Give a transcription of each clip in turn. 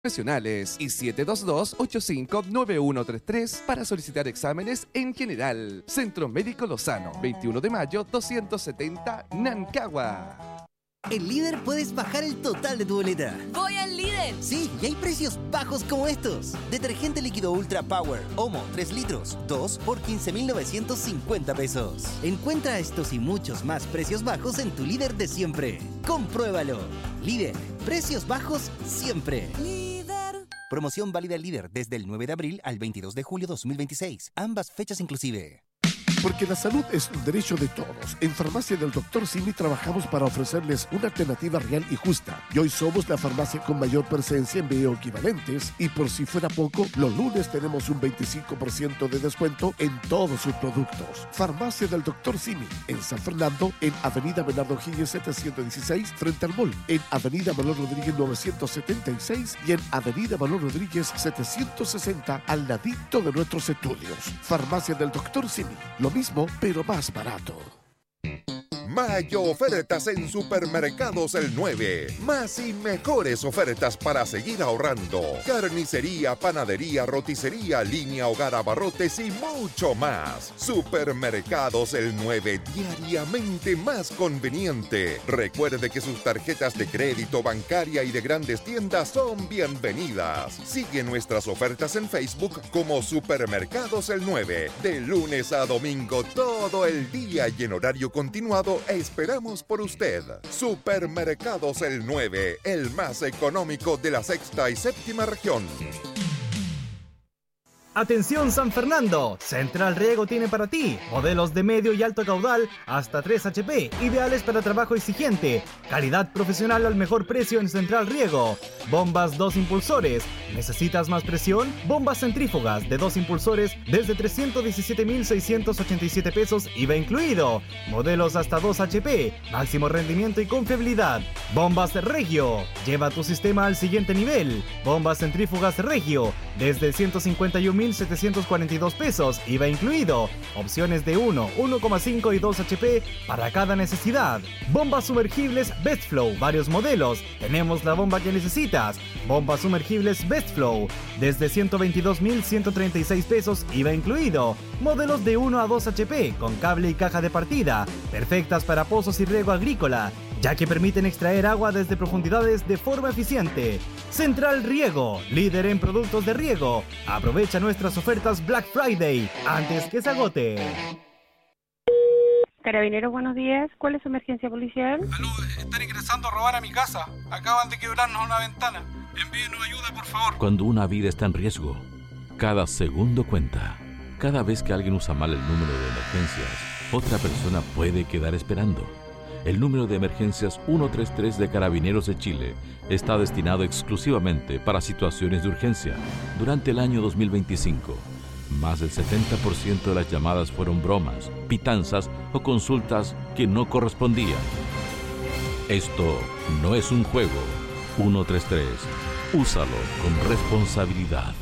profesionales y 722-859133 para solicitar exámenes en general. Centro Médico Lozano, 21 de mayo, 270, Nancagua. En Líder puedes bajar el total de tu boleta. ¡Voy al Líder! Sí, y hay precios bajos como estos. Detergente líquido Ultra Power, Omo, 3 litros, 2 por 15.950 pesos. Encuentra estos y muchos más precios bajos en tu Líder de siempre. ¡Compruébalo! Líder, precios bajos siempre. Líder. Promoción válida Líder desde el 9 de abril al 22 de julio 2026. Ambas fechas inclusive. Porque la salud es un derecho de todos. En Farmacia del Dr. Simi trabajamos para ofrecerles una alternativa real y justa. Y hoy somos la farmacia con mayor presencia en bioequivalentes. Y por si fuera poco, los lunes tenemos un 25% de descuento en todos sus productos. Farmacia del Dr. Simi, en San Fernando, en Avenida Bernardo Higgins 716, frente al mall. En Avenida Valor Rodríguez 976 y en Avenida Valor Rodríguez 760, al ladito de nuestros estudios. Farmacia del Dr. Simi. Lo mismo, pero más barato. Mayo ofertas en Supermercados El 9. Más y mejores ofertas para seguir ahorrando. Carnicería, panadería, roticería, línea hogar, abarrotes y mucho más. Supermercados El 9, diariamente más conveniente. Recuerde que sus tarjetas de crédito, bancaria y de grandes tiendas son bienvenidas. Sigue nuestras ofertas en Facebook como Supermercados El 9. De lunes a domingo todo el día y en horario continuado. Esperamos por usted. Supermercados El 9, el más económico de la sexta y séptima región. Atención San Fernando, Central Riego tiene para ti modelos de medio y alto caudal hasta 3 HP, ideales para trabajo exigente, calidad profesional al mejor precio en Central Riego. Bombas 2 impulsores, ¿necesitas más presión? Bombas centrífugas de 2 impulsores desde 317.687 pesos IVA incluido. Modelos hasta 2 HP, máximo rendimiento y confiabilidad. Bombas Regio, lleva tu sistema al siguiente nivel. Bombas centrífugas Regio desde 151.742 pesos IVA incluido. Opciones de 1, 1,5 y 2 HP para cada necesidad. Bombas sumergibles Bestflow, varios modelos. Tenemos la bomba que necesitas. Bombas sumergibles Bestflow desde 122.136 pesos IVA incluido. Modelos de 1 a 2 HP con cable y caja de partida, perfectas para pozos y riego agrícola, ya que permiten extraer agua desde profundidades de forma eficiente. Central Riego, líder en productos de riego. Aprovecha nuestras ofertas Black Friday antes que se agote. Carabineros, buenos días. ¿Cuál es su emergencia policial? Aló, están ingresando a robar a mi casa. Acaban de quebrarnos una ventana. Envíenos ayuda, por favor. Cuando una vida está en riesgo, cada segundo cuenta. Cada vez que alguien usa mal el número de emergencias, otra persona puede quedar esperando. El número de emergencias 133 de Carabineros de Chile está destinado exclusivamente para situaciones de urgencia. Durante el año 2025, más del 70% de las llamadas fueron bromas, pitanzas o consultas que no correspondían. Esto no es un juego. 133. Úsalo con responsabilidad.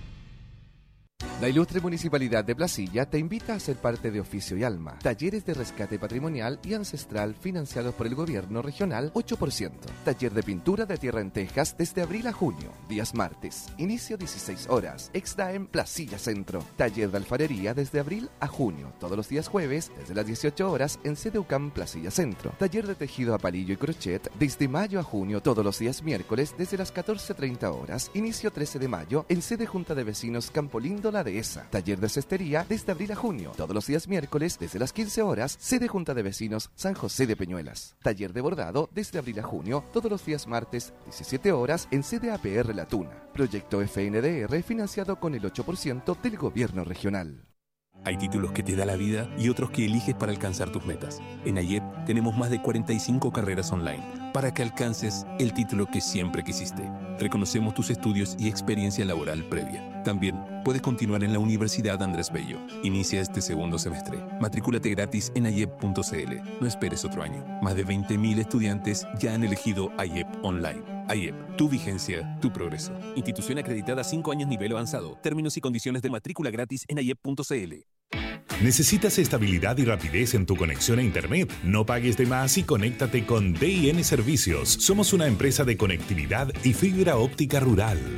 La ilustre Municipalidad de Placilla te invita a ser parte de Oficio y Alma, talleres de rescate patrimonial y ancestral financiados por el Gobierno Regional 8%. Taller de pintura de tierra en Texas desde abril a junio, días martes, inicio 16 horas, Exdaem Placilla Centro. Taller de alfarería desde abril a junio, todos los días jueves desde las 18 horas en CDUCAM Placilla Centro. Taller de tejido a palillo y crochet desde mayo a junio, todos los días miércoles desde las 14:30 horas, inicio 13 de mayo en sede Junta de Vecinos Campo Lindo La Dehesa. Taller de cestería desde abril a junio, todos los días miércoles desde las 15 horas, sede Junta de Vecinos San José de Peñuelas. Taller de bordado desde abril a junio, todos los días martes, 17 horas, en sede APR La Tuna. Proyecto FNDR financiado con el 8% del Gobierno Regional. Hay títulos que te da la vida y otros que eliges para alcanzar tus metas. En AYEP tenemos más de 45 carreras online para que alcances el título que siempre quisiste. Reconocemos tus estudios y experiencia laboral previa. También puedes continuar en la Universidad Andrés Bello. Inicia este segundo semestre. Matrículate gratis en ayep.cl. No esperes otro año. Más de 20.000 estudiantes ya han elegido AYEP Online. AYEP, tu vigencia, tu progreso. Institución acreditada 5 años nivel avanzado. Términos y condiciones de matrícula gratis en ayep.cl. ¿Necesitas estabilidad y rapidez en tu conexión a Internet? No pagues de más y conéctate con DIN Servicios. Somos una empresa de conectividad y fibra óptica rural.